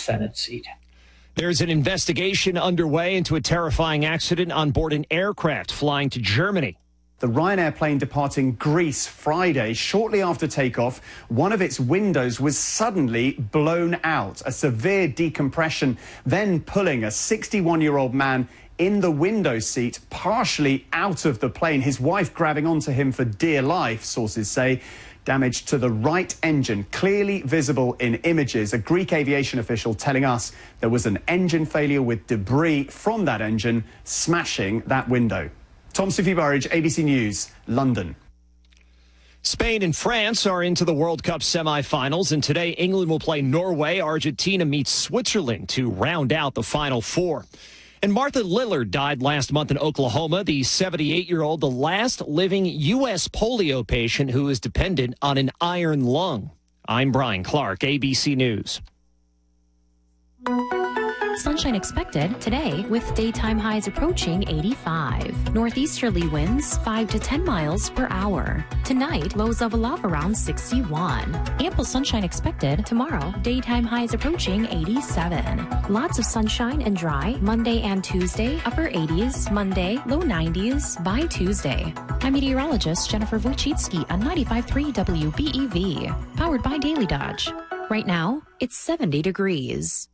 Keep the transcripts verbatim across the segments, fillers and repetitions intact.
Senate seat. There's an investigation underway into a terrifying accident on board an aircraft flying to Germany. The Ryanair plane departing Greece Friday, shortly after takeoff, one of its windows was suddenly blown out, a severe decompression, then pulling a sixty-one-year-old man in the window seat partially out of the plane, his wife grabbing onto him for dear life, sources say. Damage to the right engine, clearly visible in images. A Greek aviation official telling us there was an engine failure with debris from that engine smashing that window. Tom Sufi Burridge, A B C News, London. Spain and France are into the World Cup semifinals, and today England will play Norway. Argentina meets Switzerland to round out the Final Four. And Martha Lillard died last month in Oklahoma, the seventy-eight-year-old, the last living U S polio patient who is dependent on an iron lung. I'm Brian Clark, A B C News. Sunshine expected today with daytime highs approaching eighty-five. Northeasterly winds five to ten miles per hour. Tonight, lows level off around sixty-one. Ample sunshine expected tomorrow. Daytime highs approaching eighty-seven. Lots of sunshine and dry Monday and Tuesday. Upper eighties. Monday, low nineties by Tuesday. I'm meteorologist Jennifer Wojcicki on ninety-five point three W B E V. Powered by Daily Dodge. Right now, it's seventy degrees.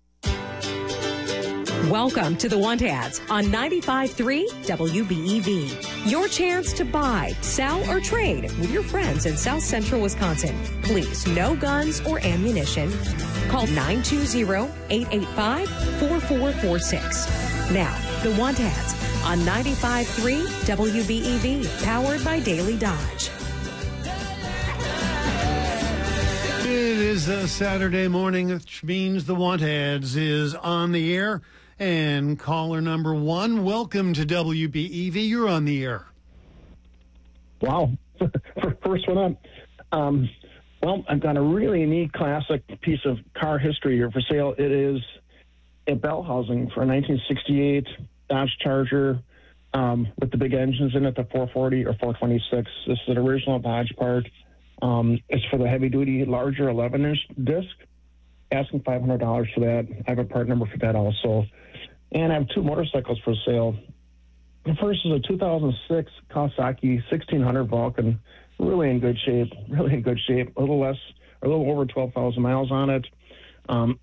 Welcome to the Want Ads on ninety-five point three W B E V. Your chance to buy, sell, or trade with your friends in South Central Wisconsin. Please, no guns or ammunition. Call nine two zero, eight eight five, four four four six. Now, the Want Ads on ninety-five point three W B E V, powered by Daily Dodge. It is a Saturday morning, which means the Want Ads is on the air. And caller number one, welcome to W B E V. You're on the air. Wow. First one up. Um, well, I've got a really unique classic piece of car history here for sale. It is a bell housing for a nineteen sixty-eight Dodge Charger um, with the big engines in it, the four forty or four twenty-six. This is an original Dodge part. Um, it's for the heavy-duty, larger eleven-inch disc. Asking five hundred dollars for that. I have a part number for that also. And I have two motorcycles for sale. The first is a two thousand six Kawasaki sixteen hundred Vulcan. Really in good shape. Really in good shape. A little less, a little over twelve thousand miles on it. Um,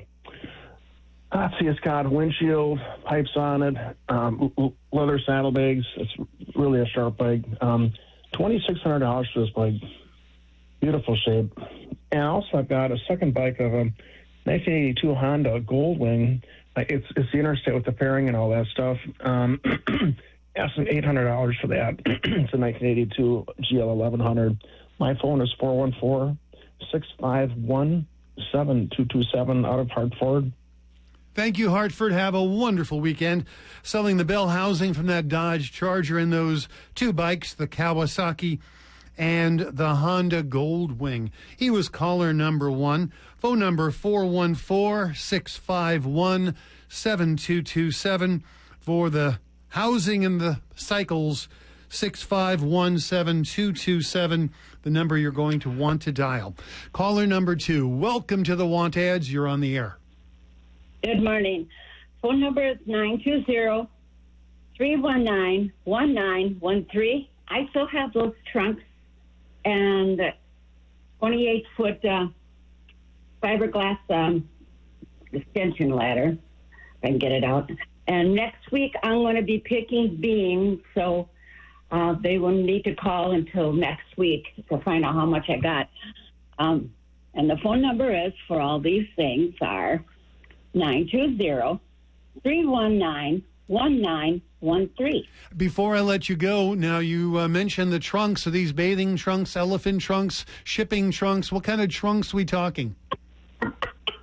let's see, it's got windshield, pipes on it, um, leather saddlebags. It's really a sharp bike. Um, twenty-six hundred dollars for this bike. Beautiful shape. And also I've got a second bike of a nineteen eighty-two Honda Goldwing. Uh, it's, it's the Interstate with the fairing and all that stuff. Um, asking eight hundred dollars for that. It's a nineteen eighty-two G L eleven hundred. My phone is four one four, six five one, seven two two seven out of Hartford. Thank you, Hartford. Have a wonderful weekend. Selling the bell housing from that Dodge Charger and those two bikes, the Kawasaki and the Honda Goldwing. He was caller number one. Phone number four one four, six five one, seven two two seven. For the housing and the cycles, six five one, seven two two seven, the number you're going to want to dial. Caller number two, welcome to the Want Ads. You're on the air. Good morning. Phone number is nine two zero, three one nine, one nine one three. I still have those trunks and twenty-eight foot uh, fiberglass um, extension ladder, if I can get it out. And next week I'm going to be picking beans, so uh, they will need to call until next week to find out how much I got. Um, and the phone number is for all these things are nine two zero, three one nine, one nine one three. Before I let you go, now you uh, mentioned the trunks. Are these bathing trunks, elephant trunks, shipping trunks? What kind of trunks are we talking? uh,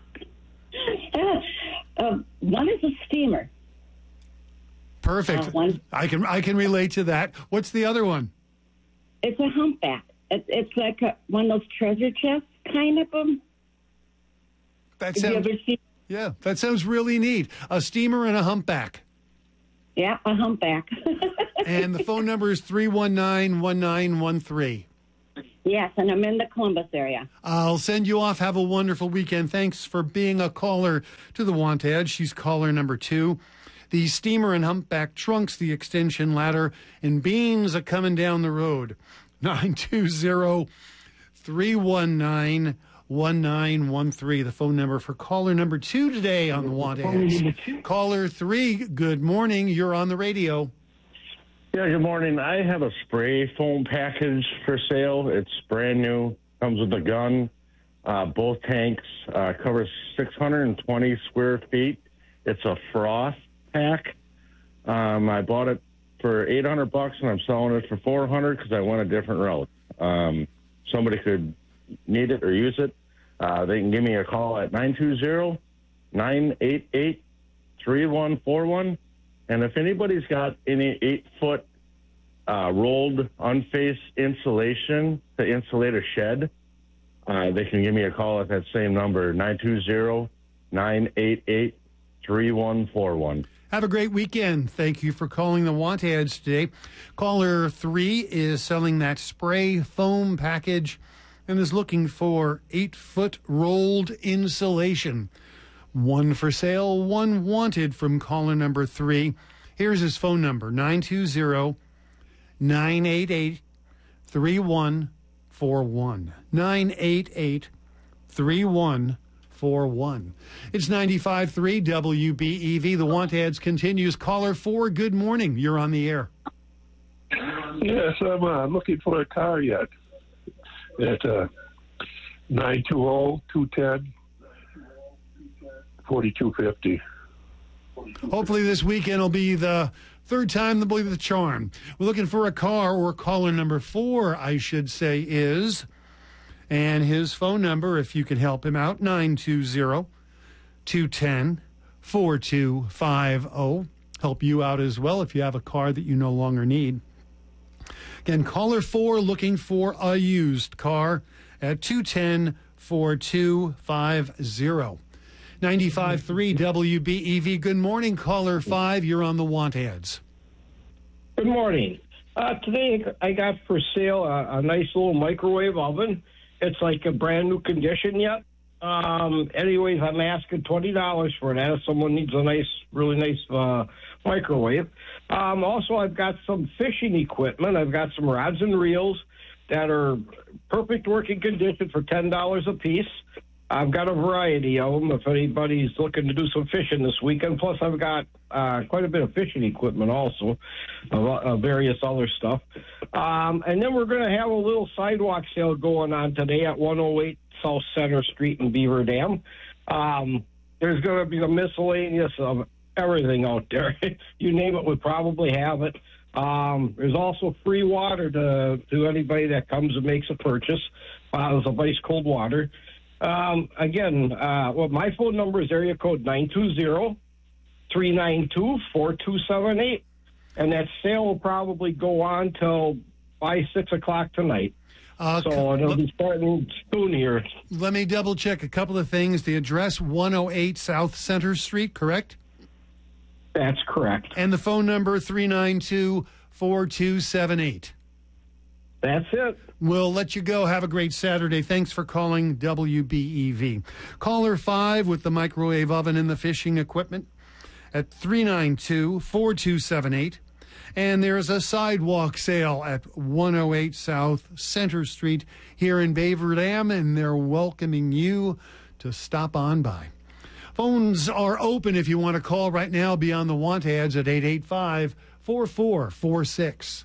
uh, one is a steamer. Perfect. Uh, one, I can I can relate to that. What's the other one? It's a humpback. It, it's like a, one of those treasure chests kind of them. That Have sounds, you ever seen? Yeah, that sounds really neat. A steamer and a humpback. Yeah, a humpback. And the phone number is three one nine, one nine one three. Yes, and I'm in the Columbus area. I'll send you off. Have a wonderful weekend. Thanks for being a caller to the Want Ad. She's caller number two. The steamer and humpback trunks, the extension ladder, and beans are coming down the road. nine two zero, three one nine, one nine one three, the phone number for caller number two today on the Want Ads. Caller three, good morning. You're on the radio. Yeah, good morning. I have a spray foam package for sale. It's brand new. Comes with a gun. Uh, both tanks uh, covers six hundred twenty square feet. It's a frost pack. Um, I bought it for eight hundred bucks, and I'm selling it for four hundred because I went a different route. Um, somebody could need it or use it. Uh, they can give me a call at nine two zero, nine eight eight, three one four one. And if anybody's got any eight-foot uh, rolled, unfaced insulation to insulate a shed, uh, they can give me a call at that same number, nine two zero, nine eight eight, three one four one. Have a great weekend. Thank you for calling the Want Ads today. Caller three is selling that spray foam package and is looking for eight-foot rolled insulation. One for sale, one wanted from caller number three. Here's his phone number, nine two zero, nine eight eight, three one four one. nine eight eight, three one four one. It's ninety-five point three W B E V. The Want Ads continues. Caller four, good morning. You're on the air. Yes, I'm uh, looking for a car yet. At uh, nine two zero, two one zero, four two five zero. Hopefully this weekend will be the third time to believe the charm. We're looking for a car, or caller number four, I should say, is, and his phone number, if you can help him out, nine two zero, two one zero, four two five zero. Help you out as well if you have a car that you no longer need. Again, caller four looking for a used car at two one zero, four two five zero. ninety-five point three W B E V. Good morning, caller five. You're on the Want Ads. Good morning. Uh, today I got for sale a, a nice little microwave oven. It's like a brand new condition yet. Um, anyways, I'm asking twenty dollars for that if someone needs a nice, really nice uh, microwave. Um, also, I've got some fishing equipment. I've got some rods and reels that are perfect working condition for ten dollars a piece. I've got a variety of them if anybody's looking to do some fishing this weekend. Plus, I've got uh, quite a bit of fishing equipment also, uh, uh, various other stuff. Um, and then we're going to have a little sidewalk sale going on today at one oh eight South Center Street in Beaver Dam. Um, there's going to be a miscellaneous of everything out there. You name it, we probably have it. Um, there's also free water to, to anybody that comes and makes a purchase. Uh, there's a ice cold water. Um, again, uh, well, my phone number is area code nine two zero, three nine two, four two seven eight. And that sale will probably go on till by six o'clock tonight. Uh, so it'll be starting soon here. Let me double check a couple of things. The address, one oh eight South Center Street, correct? That's correct. And the phone number, three nine two, four two seven eight. That's it. We'll let you go. Have a great Saturday. Thanks for calling W B E V. Caller five with the microwave oven and the fishing equipment at three nine two, four two seven eight. And there's a sidewalk sale at one oh eight South Center Street here in Beaver Dam, and they're welcoming you to stop on by. Phones are open if you want to call right now. Beyond the Want Ads at eight eight five, four four four six.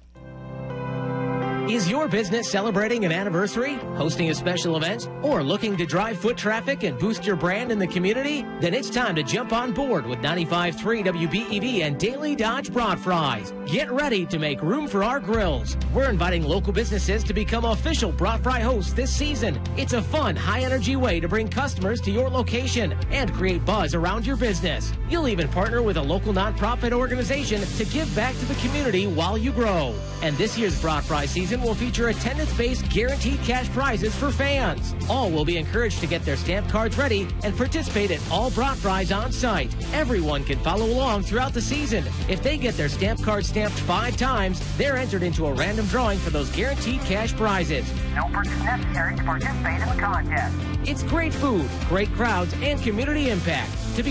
Is your business celebrating an anniversary, hosting a special event, or looking to drive foot traffic and boost your brand in the community? Then it's time to jump on board with ninety-five point three W B E V and Daily Dodge Broad Fries. Get ready to make room for our grills. We're inviting local businesses to become official Broad Fry hosts this season. It's a fun, high-energy way to bring customers to your location and create buzz around your business. You'll even partner with a local nonprofit organization to give back to the community while you grow. And this year's Broad Fry season will feature attendance-based guaranteed cash prizes for fans. All will be encouraged to get their stamp cards ready and participate at all Brock Prize on site. Everyone can follow along throughout the season. If they get their stamp card stamped five times, they're entered into a random drawing for those guaranteed cash prizes. No purchase necessary to participate in the contest. It's great food, great crowds, and community impact. To be